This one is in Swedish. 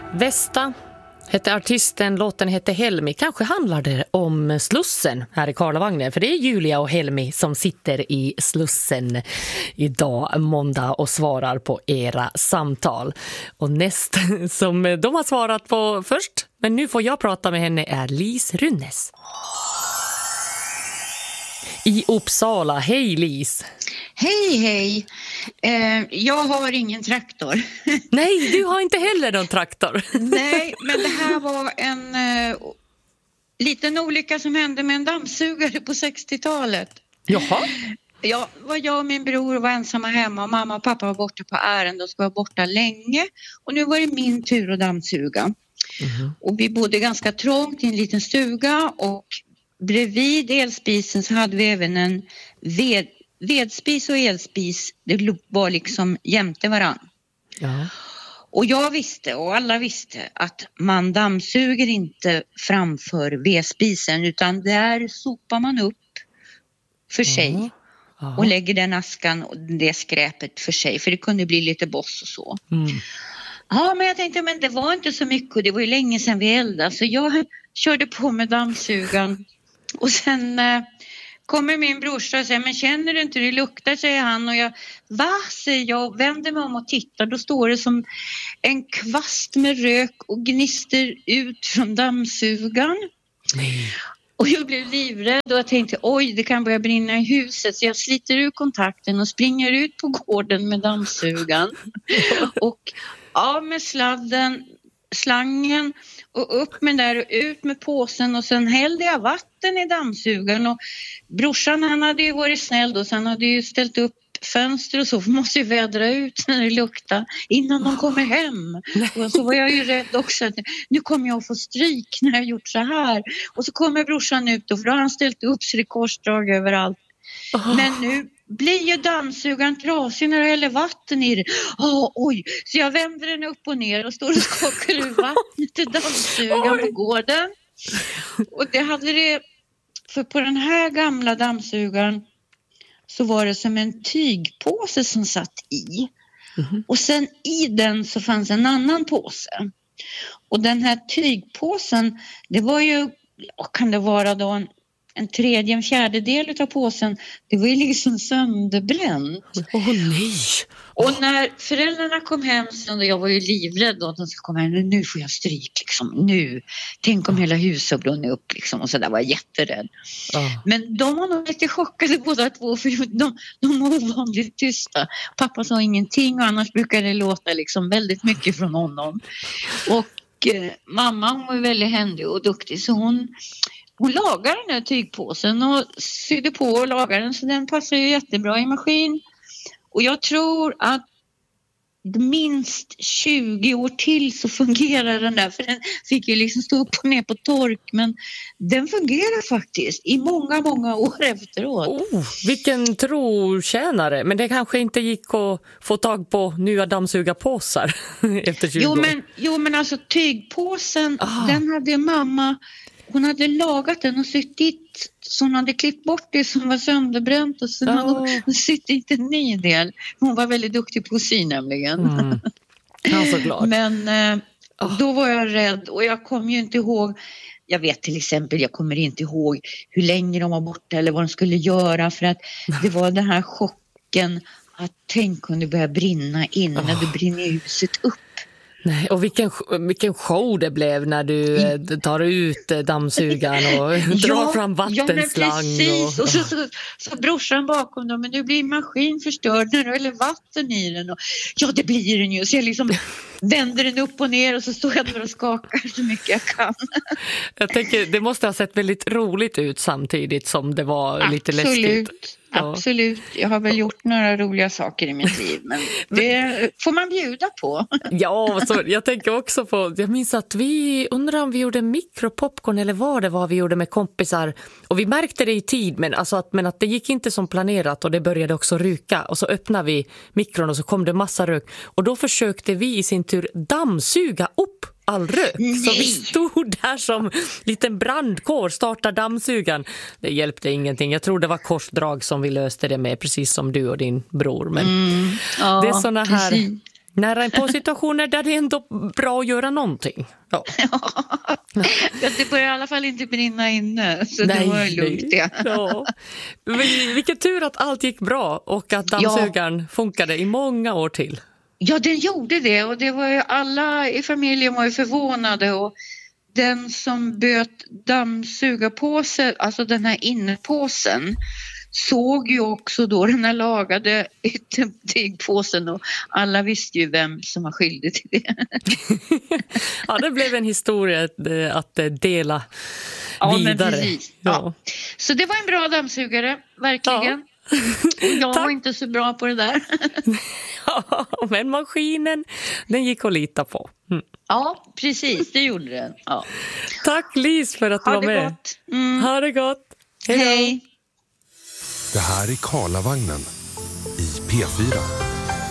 Västa hette artisten, låten hette Helmi. Kanske handlar det om Slussen här i Karlavagnen. För det är Julia och Helmi som sitter i Slussen idag måndag och svarar på era samtal. Och nästa som de har svarat på först, men nu får jag prata med henne, är Lis Runnes. I Uppsala. Hej Lis! Hej, hej. Jag har ingen traktor. Nej, du har inte heller någon traktor. Nej, men det här var en liten olycka som hände med en dammsugare på 60-talet. Jaha. Ja, jag och min bror var ensamma hemma och mamma och pappa var borta på ärende och ska vara borta länge. Och nu var det min tur att dammsuga. Mm-hmm. Och vi bodde ganska trångt i en liten stuga och bredvid elspisen så hade vi även en vedspis och elspis, det var liksom jämte varann. Ja. Och jag visste och alla visste att man dammsuger inte framför vedspisen utan där sopar man upp för sig och lägger den askan och det skräpet för sig, för det kunde bli lite boss och så. Mm. Ja, men jag tänkte, men det var inte så mycket och det var ju länge sedan vi eldade, så jag körde på med dammsugan och sen kommer min brorsa och säger, men känner du inte det luktar, säger han. Och jag, säger jag, vänder mig om och tittar. Då står det som en kvast med rök och gnister ut från dammsugan. Nej. Och jag blev livrädd och jag tänkte, oj, det kan börja brinna i huset. Så jag sliter ur kontakten och springer ut på gården med dammsugan. Och av med slangen och upp med där och ut med påsen och sen hällde jag vatten i dammsugaren och brorsan, han hade ju varit snäll då, så han hade ju ställt upp fönster och så, för måste ju vädra ut när det luktar innan de kommer hem. Och så var jag ju rädd också att nu kommer jag att få stryk när jag gjort så här. Och så kommer brorsan ut då, för då har han ställt upp sig i korsdrag överallt. Men nu blir ju dammsugaren trasig när du häller vatten i den. Oj, så jag vänder den upp och ner och står och skakar ur vattnet i dammsugaren på gården. Och det hade det, för på den här gamla dammsugaren så var det som en tygpåse som satt i. Mm-hmm. Och sen i den så fanns en annan påse. Och den här tygpåsen, det var ju, kan det vara då en fjärdedel av påsen, det var ju liksom sönderbränt. Nej. Och när föräldrarna kom hem sen, och jag var ju livrädd då att de skulle komma hem, nu får jag stryk liksom, nu. Tänk om hela huset brunnit upp liksom, och så där var jag jätterädd. Men de var nog lite chockade båda två, för de var ovanligt tysta. Pappa sa ingenting och annars brukar det låta liksom väldigt mycket från honom. Och mamma, hon var väldigt händig och duktig, så hon lagade den här tygpåsen och sydde på och lagade den, så den passar ju jättebra i maskin. Och jag tror att minst 20 år till så fungerar den där, för den fick ju liksom stå upp och ner på tork, men den fungerar faktiskt i många, många år efteråt. Vilken trotjänare, men det kanske inte gick att få tag på nya dammsugarpåsar efter 20 år. Jo, men alltså tygpåsen, den hade mamma. Hon hade lagat den och sytt dit, så hon hade klippt bort det som var sönderbränt och sen hade hon sytt dit en ny del. Hon var väldigt duktig på att sy nämligen. Jag är så glad. Men då var jag rädd och jag kom ju inte ihåg, jag vet till exempel, jag kommer inte ihåg hur länge de var borta eller vad de skulle göra, för att det var den här chocken att tänk om det börjar brinna innan det brinner huset upp. Nej, och vilken show det blev när du tar ut dammsugaren och drar fram vattenslang. Ja, precis. Och så brorsan bakom dem, men nu blir maskin förstörd när du häller vatten i den. Och, ja, det blir den ju. Så jag liksom vänder den upp och ner och så står jag där och skakar så mycket jag kan. Jag tänker, det måste ha sett väldigt roligt ut samtidigt som det var lite läskigt. Absolut, jag har väl gjort några roliga saker i mitt liv, men det får man bjuda på. Ja, så jag tänker också på, jag minns att vi undrar om vi gjorde mikropopcorn eller vad det var vi gjorde med kompisar, och vi märkte det i tid, men att det gick inte som planerat och det började också ryka, och så öppnade vi mikron och så kom det massa rök, och då försökte vi i sin tur dammsuga upp all rök. Så vi stod där som liten brandkår, startade dammsugan. Det hjälpte ingenting. Jag tror det var korsdrag som vi löste det med, precis som du och din bror. Men det är såna här Nära in på situationer där det är ändå bra att göra någonting. Ja. Det börjar i alla fall inte brinna inne, så det var lugnt. Ja. Vilken tur att allt gick bra och att dammsugaren funkade i många år till. Ja, den gjorde det, och det var ju alla i familjen var ju förvånade, och den som böt dammsugarpåsen, alltså den här innepåsen, såg ju också då den här lagade tygpåsen, och alla visste ju vem som var skyldig till det. Ja, det blev en historia att dela vidare. Men precis. Ja. Så det var en bra dammsugare, verkligen. Ja. Jag var inte så bra på det där. Ja, men maskinen, den gick att lita på. Ja, precis, det gjorde den. Ja. Tack Lis för att du var med. Gott. Ha det gott. Hej. Det här är Karlavagnen i P4.